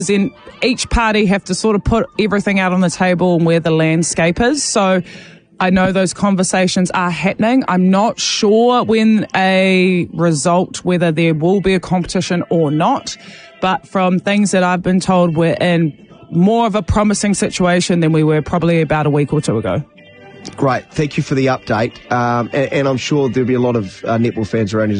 then each party have to sort of put everything out on the table and where the landscape is. So I know those conversations are happening. I'm not sure when a result, whether there will be a competition or not, but from things that I've been told, we're in more of a promising situation than we were probably about a week or two ago. Great. Thank you for the update. And I'm sure there'll be a lot of netball fans around